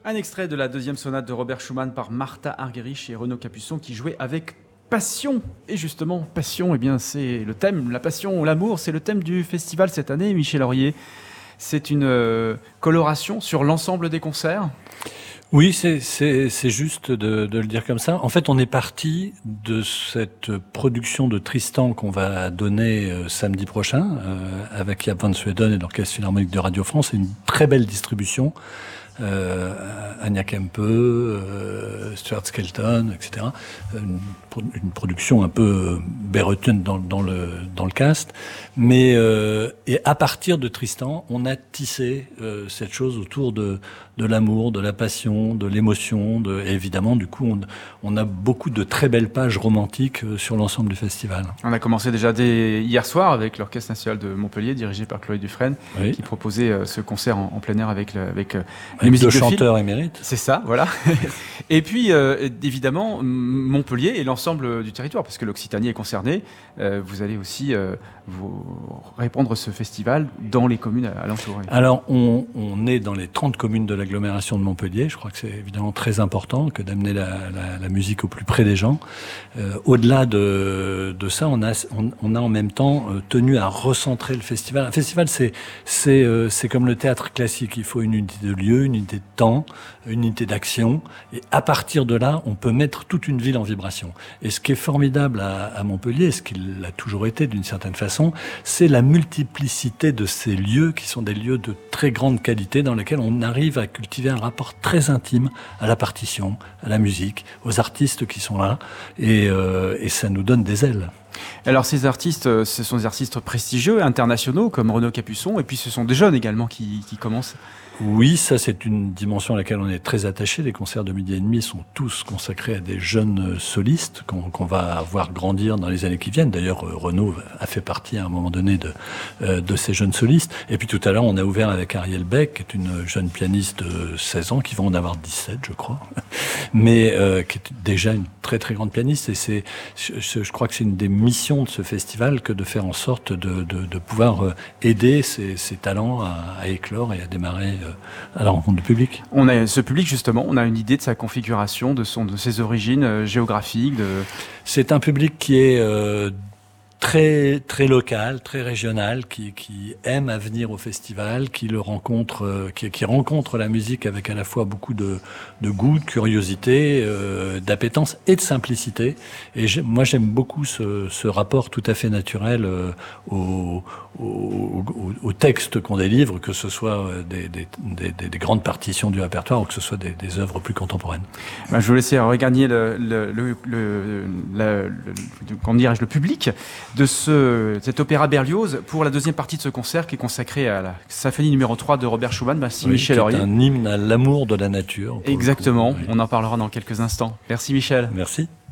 Un extrait de la deuxième sonate de Robert Schumann par Martha Argerich et Renaud Capuçon qui jouait avec passion. Et justement, passion, eh bien, c'est le thème, la passion, l'amour, c'est le thème du festival cette année, Michel Aurier. C'est une coloration sur l'ensemble des concerts. Oui, c'est juste de le dire comme ça. En fait, on est parti de cette production de Tristan qu'on va donner samedi prochain avec Jaap van Sweden et l'Orchestre Philharmonique de Radio France. C'est une très belle distribution. Anya Kempe, Stuart Skelton, etc. Une production un peu Berreuten dans le cast. Mais et à partir de Tristan, on a tissé cette chose autour de l'amour, de la passion, de l'émotion, et évidemment, du coup, on a beaucoup de très belles pages romantiques sur l'ensemble du festival. On a commencé déjà dès hier soir avec l'Orchestre National de Montpellier, dirigé par Chloé Dufresne, oui, qui proposait ce concert en plein air avec les musiques de chanteurs émérites. C'est ça, voilà. Et puis, évidemment, Montpellier et l'ensemble du territoire, parce que l'Occitanie est concernée. Vous allez aussi vous répondre ce festival dans les communes alentour. Alors, on est dans les 30 communes de l'agglomération de Montpellier. Je crois que c'est évidemment très important que d'amener la musique au plus près des gens. Au-delà de ça, on a en même temps tenu à recentrer le festival. Un festival, c'est comme le théâtre classique. Il faut une unité de lieu, une unité de temps, une unité d'action. Et à partir de là, on peut mettre toute une ville en vibration. Et ce qui est formidable à Montpellier, ce qu'il a toujours été d'une certaine façon, c'est la multiplicité de ces lieux qui sont des lieux de très grande qualité dans lesquels on arrive à cultiver un rapport très intime à la partition, à la musique, aux artistes qui sont là. Et ça nous donne des ailes. Alors ces artistes, ce sont des artistes prestigieux, internationaux, comme Renaud Capuçon, et puis ce sont des jeunes également qui commencent. Oui, ça c'est une dimension à laquelle on est très attaché. Les concerts de midi et demi sont tous consacrés à des jeunes solistes qu'on va voir grandir dans les années qui viennent. D'ailleurs, Renaud a fait partie à un moment donné de ces jeunes solistes. Et puis tout à l'heure, on a ouvert avec Ariel Beck, qui est une jeune pianiste de 16 ans, qui va en avoir 17, je crois, mais qui est déjà une très très grande pianiste. Et je crois que c'est une des missions de ce festival que de faire en sorte de pouvoir aider ces talents à éclore et à démarrer à la rencontre du public. On a ce public justement, on a une idée de sa configuration, de ses origines géographiques. C'est un public qui est très très local, très régional, qui aime à venir au festival, qui le rencontre, qui rencontre la musique avec à la fois beaucoup de goût, de curiosité, d'appétence et de simplicité. Et moi j'aime beaucoup ce rapport tout à fait naturel au texte qu'on délivre, que ce soit des grandes partitions du répertoire ou que ce soit des œuvres plus contemporaines. Je vais vous laisser regagner le public de cet opéra Berlioz pour la deuxième partie de ce concert qui est consacré à la symphonie numéro 3 de Robert Schumann. Merci, oui, Michel Aurier. C'est un hymne à l'amour de la nature. Exactement, oui. On en parlera dans quelques instants. Merci Michel. Merci.